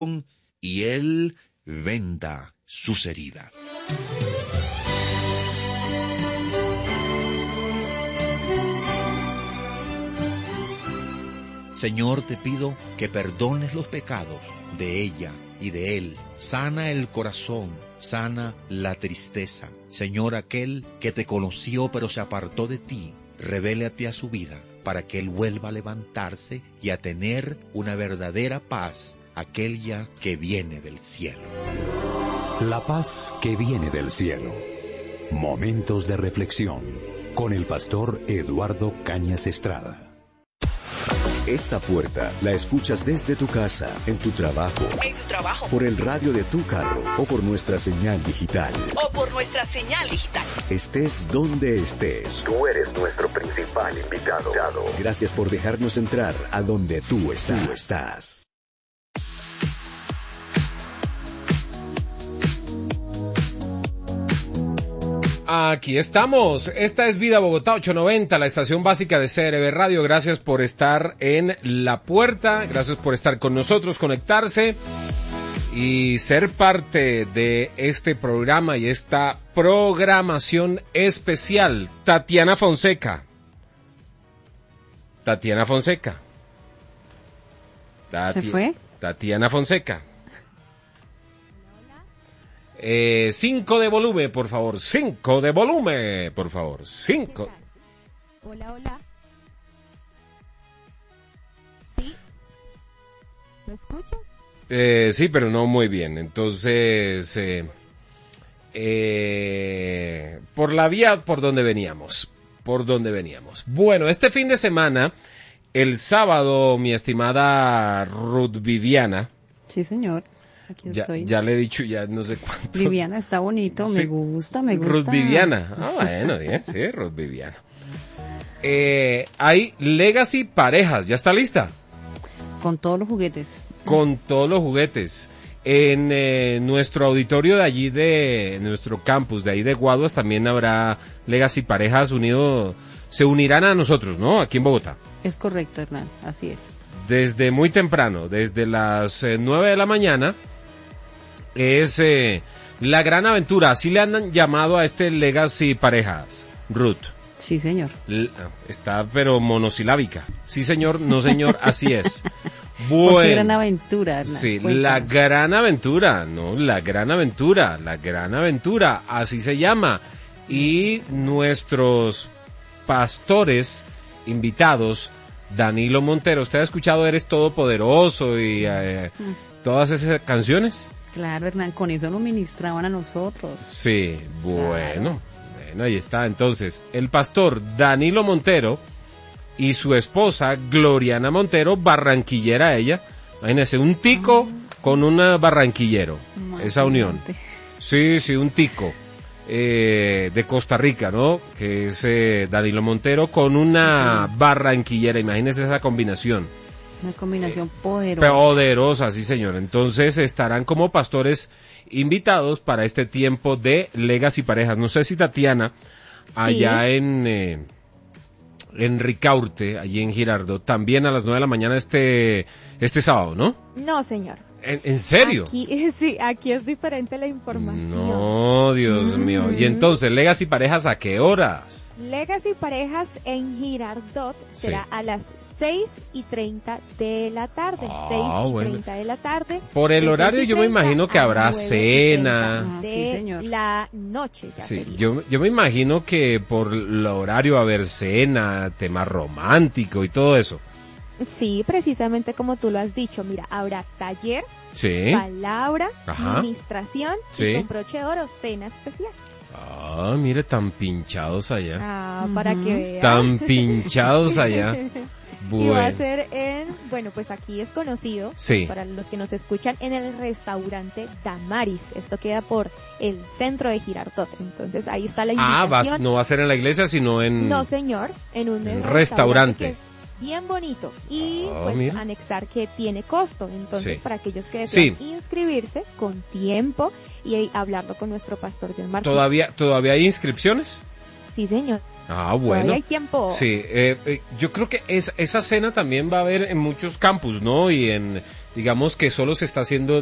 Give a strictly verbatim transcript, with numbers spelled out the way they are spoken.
y Él venda sus heridas. Señor, te pido que perdones los pecados de ella y de él. Sana el corazón, sana la tristeza. Señor, aquel que te conoció pero se apartó de ti, revélate a su vida para que él vuelva a levantarse y a tener una verdadera paz, aquella que viene del cielo. La paz que viene del cielo. Momentos de reflexión con el pastor Eduardo Cañas Estrada. Esta puerta la escuchas desde tu casa, en tu trabajo, en tu trabajo, por el radio de tu carro o por nuestra señal digital. O por nuestra señal digital. Estés donde estés, tú eres nuestro principal invitado. Gracias por dejarnos entrar a donde tú estás. Tú estás. Aquí estamos, esta es Vida Bogotá ochocientos noventa, la estación básica de C R B Radio. Gracias por estar en la puerta, gracias por estar con nosotros, conectarse y ser parte de este programa y esta programación especial. Tatiana Fonseca. Tatiana Fonseca. Tati- ¿Se fue? Tatiana Fonseca. Eh, cinco de volumen, por favor. Cinco de volumen, por favor. Cinco. Hola, hola. ¿Sí? ¿Me escuchas? Eh, sí, pero no muy bien. Entonces, eh, eh, por la vía por donde veníamos. Por donde veníamos. Bueno, este fin de semana, el sábado, mi estimada Ruth Viviana. Sí, señor. Aquí Ya, estoy. ya le he dicho ya no sé cuánto. Viviana está bonito, Sí. me gusta, me gusta. Ruth Viviana. Ah, bueno, bien, sí, Ruth Viviana. Eh, hay Legacy Parejas, ¿ya está lista? Con todos los juguetes. Con todos los juguetes. En eh, nuestro auditorio de allí, de nuestro campus, de ahí de Guaduas, también habrá Legacy Parejas unido, se unirán a nosotros, ¿no? Aquí en Bogotá. Es correcto, Hernán, así es. Desde muy temprano, desde las eh, nueve de la mañana, es eh, la gran aventura, así le han llamado a este Legacy Parejas, Ruth. Sí, señor. L- está pero monosilábica. Sí, señor, no, señor, así es. Bueno, qué gran Bueno, aventura, Hernán. sí, Cuéntanos. la gran aventura, no, la gran aventura, la gran aventura, así se llama. Y nuestros pastores invitados, Danilo Montero, ¿usted ha escuchado Eres Todopoderoso y eh, Mm. todas esas canciones? Claro, Hernán, con eso nos ministraban a nosotros. Sí, bueno, bueno, ahí está. Entonces, el pastor Danilo Montero y su esposa Gloriana Montero, barranquillera ella, imagínese, un tico con un barranquillero, esa unión. Imagínate. Sí, sí, un tico eh, de Costa Rica, ¿no? Que es eh, Danilo Montero con una barranquillera, imagínese esa combinación. Una combinación poderosa. Poderosa, sí señor. Entonces estarán como pastores invitados para este tiempo de Legacy Parejas. No sé si Tatiana, allá Sí. en eh, en Ricaurte, allí en Girardot, también a las nueve de la mañana este este sábado, ¿no? No, señor. ¿En, en serio? Aquí, sí, aquí es diferente la información. No, Dios mío. Y entonces, Legacy Parejas, ¿a qué horas? Legacy Parejas en Girardot Sí. será a las seis y treinta de la tarde. Ah, seis y bueno. treinta de la tarde. Por el De horario seis y yo me treinta imagino que a habrá nueve y cena. treinta Ah, sí, de señor. la noche. Ya Sí, sería. yo, yo me imagino que por el horario va a haber cena, tema romántico y todo eso. Sí, precisamente como tú lo has dicho. Mira, habrá taller, Sí. palabra, Ajá. administración Sí. y con broche de oro, cena especial. Ah, mire, tan pinchados allá. Ah, para Ujú. que vean. Tan pinchados allá. Y va a Bueno. ser en, bueno, pues aquí es conocido, Sí. para los que nos escuchan, en el restaurante Damaris. Esto queda por el centro de Girardot. Entonces ahí está la Ah, vas, invitación. no va a ser en la iglesia, sino en... No, señor, en un en restaurante, restaurante. que es bien bonito. Y Ah, pues mira. anexar que tiene costo. Entonces, Sí. para aquellos que Sí. desean inscribirse con tiempo y ahí hablarlo con nuestro pastor John Martínez. ¿Todavía, ¿Todavía hay inscripciones? Sí, señor. Ah, Todavía bueno. hay tiempo. Sí, eh, eh, yo creo que es, esa cena también va a haber en muchos campus, ¿no? Y en digamos que solo se está haciendo